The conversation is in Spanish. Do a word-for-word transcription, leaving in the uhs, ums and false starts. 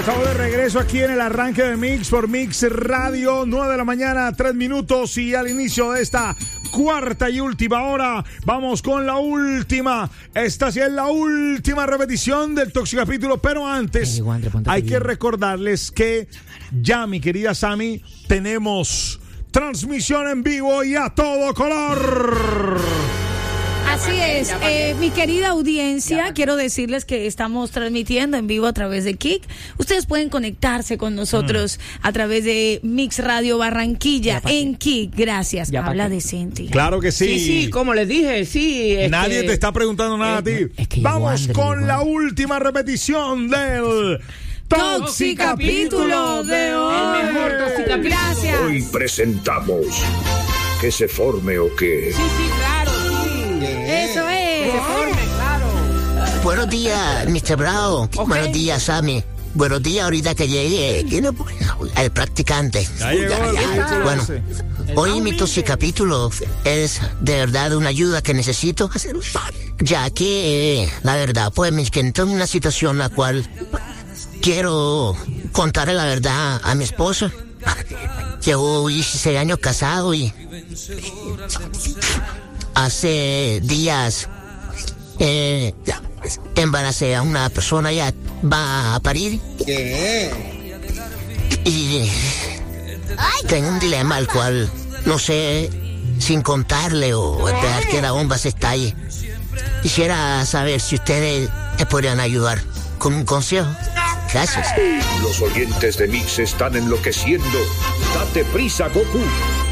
Estamos de regreso aquí en el arranque de Mix por Mix Radio, nueve de la mañana, tres minutos, y al inicio de esta cuarta y última hora vamos con la última. Esta sí es la última repetición del Toxicapítulo, pero antes hay que recordarles que ya, mi querida Sammy, tenemos transmisión en vivo y a todo color. Así es, eh, mi querida audiencia, quiero decirles que estamos transmitiendo en vivo a través de Kik. Ustedes pueden conectarse con nosotros mm. a través de Mix Radio Barranquilla en Kik. Gracias. Ya, habla decente. Claro que sí. Sí, sí, como les dije, sí. Es Nadie que... te está preguntando nada eh, a ti. Es que Vamos con la última repetición del Toxicapítulo de hoy. El mejor Toxicapítulo. Gracias. Hoy presentamos Que se forme o qué. Sí, sí, claro, sí. Eso es. Que se forme, claro. Buenos días, mister Bravo. Okay. Buenos días, Sammy. Buenos días, ahorita que llegue. ¿Quién es? El practicante. Ya llegó, Ya, ya. ya. Bueno, hoy mi Toxicapítulo es de verdad una ayuda que necesito, ya que, eh, la verdad, pues me encuentro en una situación en la cual quiero contarle la verdad a mi esposa. Llevo dieciséis años casado y hace días eh, embaracé a una persona, ya va a parir. Y tengo un dilema al cual no sé sin contarle o esperar que la bomba se estalle. Quisiera saber si ustedes me podrían ayudar con un consejo. Gracias. Los oyentes de Mix están enloqueciendo. Date prisa, Goku.